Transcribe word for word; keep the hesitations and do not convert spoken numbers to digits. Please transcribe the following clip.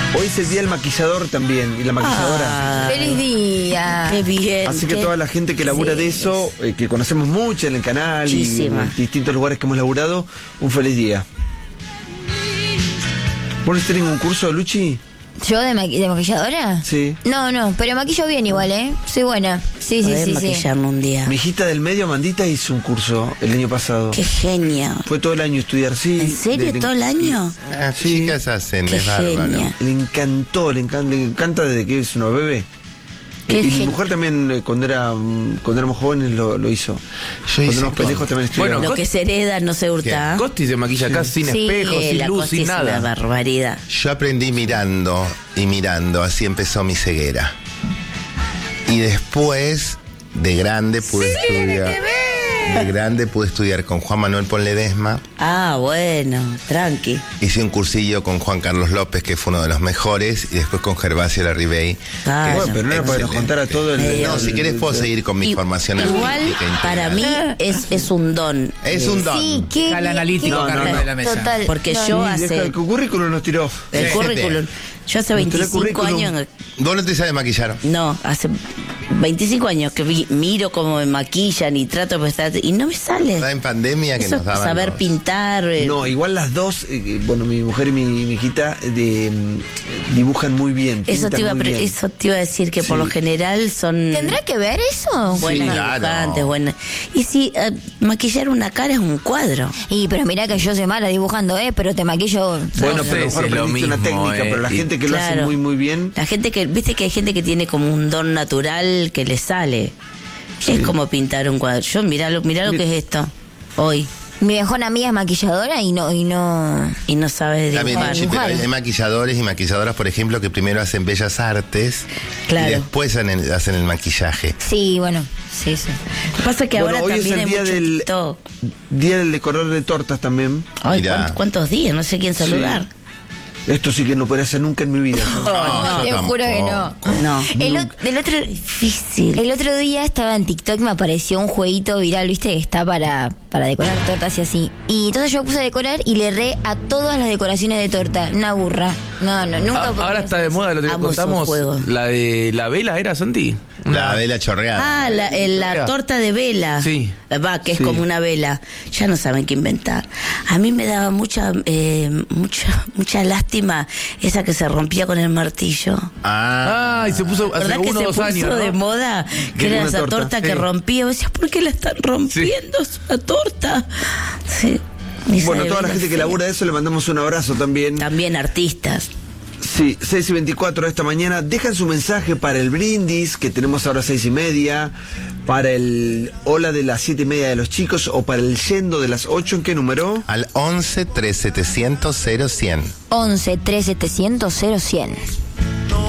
Hoy es el día del maquillador también, y la maquilladora. Ah, ¡Feliz día! Qué bien. Así que qué- toda la gente que labura sí, de eso, eh, que conocemos mucho en el canal Muchísima. y en distintos lugares que hemos laburado, un feliz día. ¿Vos no tenés ningún curso, Luchi? ¿Yo de, maqui- de maquilladora? Sí. No, no, pero maquillo bien igual, ¿eh? Soy buena. Sí, sí, Podés sí, sí. maquillarme un día. Mi hijita del medio, Amandita, hizo un curso el año pasado. Qué genio. Fue todo el año estudiar, sí. ¿En serio? Le- ¿Todo el año? Las Sí. chicas hacen, Qué es bárbaro. genia. Le encantó, le encanta, le encanta desde que es una bebé. Qué Y mi gen- mujer también, eh, cuando era mm, cuando éramos jóvenes, lo, lo hizo. Cuando hice éramos pendejos con- también estudiamos. Bueno, Lo que se hereda no se hurta. Costi se maquilla acá sin Sí, espejo, sin la luz, Costi sin es una nada. barbaridad. Yo aprendí mirando y mirando, así empezó mi ceguera. Y después, de grande, pude estudiar. De grande pude estudiar con Juan Manuel Ponledesma. Ah, bueno, tranqui. Hice un cursillo con Juan Carlos López, que fue uno de los mejores, y después con Gervasio Larribey. Ah, Bueno, pero no era para que nos Excelente. contara todo el... Eh, No, el- si querés puedo seguir con mi Y- formación Igual, artística para mí, integral. es, es un don. Es un don. Sí, qué Al analítico, qué- Carmen, no, de la mesa. Total. Porque no, yo no. Sí, hace- deja, el currículum nos tiró. El Sí. currículum. Yo hace Mostré el veinticinco currículum. años... ¿Vos no te sabes maquillar? No, hace veinticinco años que vi- miro cómo me maquillan y trato de prestar... Y no me sale. Estaba en pandemia que Eso, nos daban saber los- pintar... eh, No, igual las dos, eh, bueno, mi mujer y mi, mi hijita de, mm, dibujan muy bien. Eso te, pintan iba a, muy pre- bien. eso te iba a decir, que por Sí. lo general son ¿Tendrá que ver eso? buenas Sí, claro. dibujantes, buenas. Y si eh, maquillar una cara es un cuadro. Y pero mirá que yo soy mala dibujando, ¿eh? Pero te maquillo... Bueno, No pero a sé lo mejor si es lo aprendiste una mismo, técnica, eh, pero la y- gente que lo hace Claro. muy, muy bien... La gente que, viste que hay gente que tiene como un don natural que le sale. Es como pintar un cuadro. Yo, mirá lo, mirá lo que es esto, hoy. Mi mejor amiga es maquilladora y no... Y no... Y no sabes También, dibujar. Luchi, pero hay dibujar. hay maquilladores y maquilladoras, por ejemplo, que primero hacen bellas artes Claro. y después hacen el, hacen el maquillaje. Sí, bueno, sí, sí. Lo que pasa es que Bueno, ahora hoy es también el hay día mucho del- TikTok. Día del decorador de tortas también. Ay, Mirá. ¿cuántos, cuántos días? No sé quién saludar. Esto sí que no podría hacer nunca en mi vida. No, te yo juro que no. No. El, ot- el otro, Difícil. el otro día estaba en TikTok, me apareció un jueguito viral, viste, que está para, para decorar tortas y así. Y entonces yo me puse a decorar y le erré a todas las decoraciones de torta. Una burra. No, no, nunca. Ah, podría ahora está de hacer moda lo que Amo esos contamos. juegos. La de la vela, ¿era, Santi? La vela chorreada. Ah, la, eh, la Vela. torta de vela. Sí. Va, que es Sí. como una vela. Ya no saben qué inventar. A mí me daba mucha, eh, mucha, mucha lástima esa que se rompía con el martillo. Ah, Ah, y se puso hace ¿Verdad que uno se o dos puso años, ¿no? de moda? Que Que era una esa torta, torta, que sí. rompía. Vos decías, ¿por qué la están rompiendo? Es una torta. Sí. Y esa Bueno, de toda la vela gente que fea. labura de eso le mandamos un abrazo también. También artistas. Sí, seis y veinticuatro de esta mañana. Dejan su mensaje para el brindis, que tenemos ahora seis y media, para el hola de las siete y media de los chicos, o para el yendo de las ocho. ¿En qué número? al once, tres, setecientos, cero, cien. once, tres, setecientos, cero, cien.